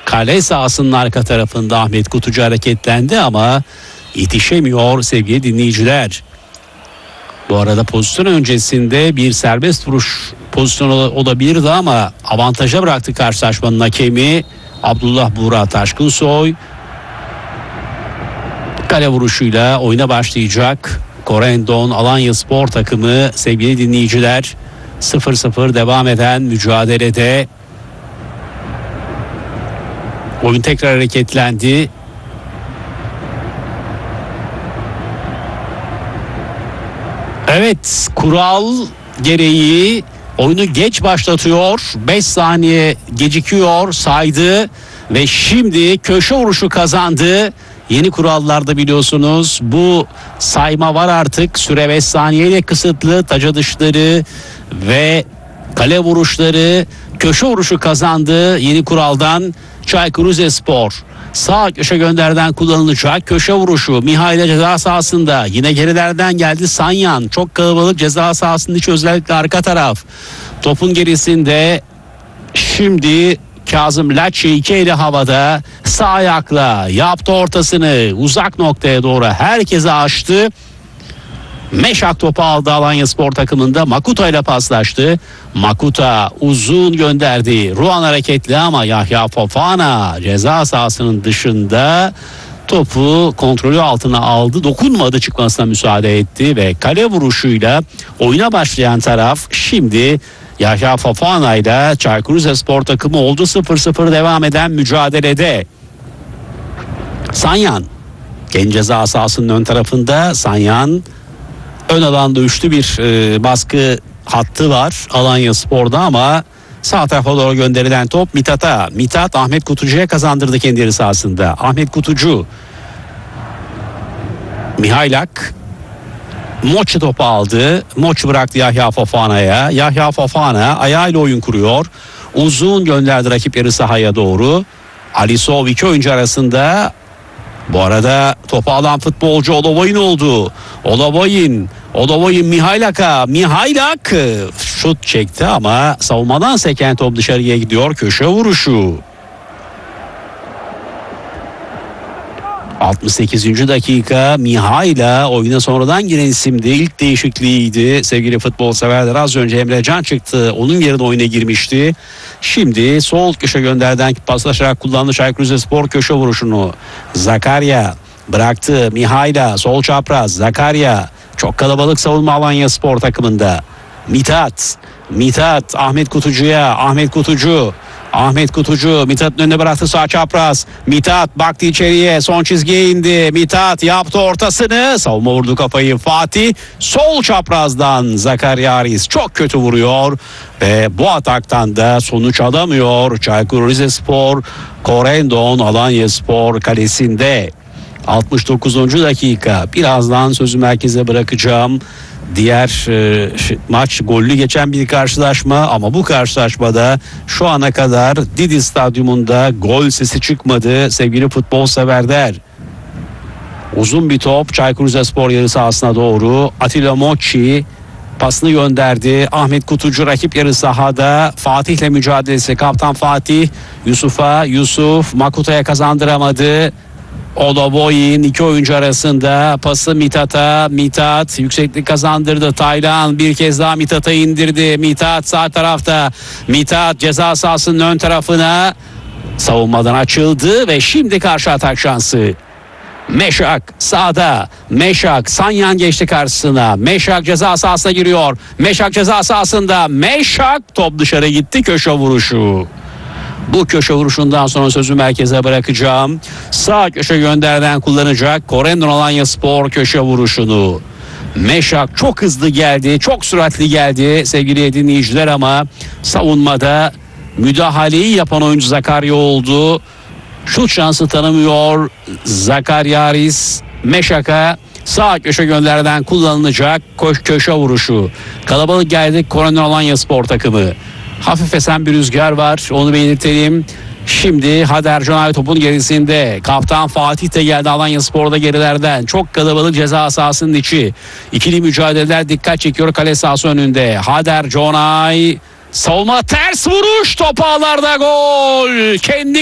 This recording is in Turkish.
Kale sahasının arka tarafında Ahmet Kutucu hareketlendi ama yetişemiyor sevgili dinleyiciler. Bu arada pozisyon öncesinde bir serbest vuruş pozisyonu olabilirdi ama avantaja bıraktı karşılaşmanın hakemi Abdullah Buğra Taşkınsoy. Kale vuruşuyla oyuna başlayacak Corendon Alanyaspor takımı sevgili dinleyiciler. 0-0 devam eden mücadelede oyun tekrar hareketlendi. Evet, kural gereği oyunu geç başlatıyor. 5 saniye gecikiyor saydı ve şimdi köşe vuruşu kazandı. Yeni kurallarda biliyorsunuz bu sayma var artık. Süre 5 saniyeyle kısıtlı. Taca dışları ve kale vuruşları, köşe vuruşu kazandı yeni kuraldan Çaykur Rizespor. Sağ köşe gönderden kullanılacak köşe vuruşu. Mihail ceza sahasında. Yine gerilerden geldi Sanyan. Çok kalabalık ceza sahasının içi, özellikle arka taraf. Topun gerisinde şimdi Kazım Laçi 2 eli havada. Sağ ayakla yaptı ortasını. Uzak noktaya doğru herkese açtı. Meşak topu aldı Alanyaspor takımında. Makuta ile paslaştı. Makuta uzun gönderdi. Ruan hareketli ama Yahya Fofana ceza sahasının dışında topu kontrolü altına aldı. Dokunmadı, çıkmasına müsaade etti ve kale vuruşuyla oyuna başlayan taraf şimdi Yahya Fofana ile Çaykur Rizespor takımı oldu. 0-0 devam eden mücadelede. Sanyan kendi ceza sahasının ön tarafında. Sanyan ön alanda üçlü bir baskı hattı var Alanyaspor'da ama sağ tarafa doğru gönderilen top Mithat'a. Mithat Ahmet Kutucu'ya kazandırdı kendi yarı sahasında. Ahmet Kutucu, Mihailak, Moçi topu aldı. Moçi bıraktı Yahya Fofana'ya. Yahya Fofana ayağıyla oyun kuruyor. Uzun gönderdi rakip yarı sahaya doğru. Alisov iki oyuncu arasında. Bu arada topu alan futbolcu Olovoyin oldu. Olovoyin Mihailak'a. Mihailak şut çekti ama savunmadan seken top dışarıya gidiyor. Köşe vuruşu. 68. dakika. Mihaila oyuna sonradan giren isimdi. İlk değişikliğiydi sevgili futbol severler. Az önce Emre Can çıktı. Onun yerine oyuna girmişti. Şimdi sol köşe gönderden paslaşarak kullandı Çaykur Rizespor köşe vuruşunu. Zakaria bıraktı. Mihaila sol çapraz. Zakaria çok kalabalık savunma Alanyaspor takımında. Mithat Ahmet Kutucu'ya. Ahmet Kutucu Mithat'ın önüne bıraktı sağ çapraz. Mithat baktı içeriye, son çizgiye indi. Mithat yaptı ortasını. Savunma vurdu kafayı Fatih. Sol çaprazdan Zakaria Aris çok kötü vuruyor. Ve bu ataktan da sonuç alamıyor Çaykur Rizespor. Corendon Alanyaspor kalesinde. 69. dakika. Birazdan sözü merkeze bırakacağım. Diğer maç gollü geçen bir karşılaşma ama bu karşılaşmada şu ana kadar Didi Stadyumunda gol sesi çıkmadı sevgili futbol severler. Uzun bir top Çaykur Rizespor yarı sahasına doğru. Atilla Moçi pasını gönderdi. Ahmet Kutucu rakip yarı sahada. Fatih'le mücadelesi. Kaptan Fatih Yusuf Makuta'ya kazandıramadı. Olovoyin iki oyuncu arasında pası Mithat'a. Mithat yükseklik kazandırdı. Taylan bir kez daha Mithat'a indirdi. Mithat sağ tarafta. Mithat ceza sahasının ön tarafına savunmadan açıldı ve şimdi karşı atak şansı. Meşak sağda. Meşak Sanyan geçti karşısına. Meşak ceza sahasına giriyor. Meşak ceza sahasında. Meşak top dışarı gitti, köşe vuruşu. Bu köşe vuruşundan sonra sözü merkeze bırakacağım. Sağ köşe gönderden kullanacak Corendon Alanyaspor köşe vuruşunu. Meşak çok hızlı geldi, çok süratli geldi sevgili dinleyiciler ama savunmada müdahaleyi yapan oyuncu Zakaria oldu. Şut şansı tanımıyor Zakaria Aris. Meşak'a sağ köşe gönderden kullanılacak köşe vuruşu. Kalabalık geldik Corendon Alanyaspor takımı. Hafif esen bir rüzgar var, onu belirtelim. Şimdi Hader Canay topun gerisinde. Kaptan Fatih de geldi Alanyaspor'da gerilerden. Çok kalabalık ceza sahasının içi. İkili mücadeleler dikkat çekiyor kale sahası önünde. Hader Canay savunma ters vuruş, top ağlarda, gol. Kendi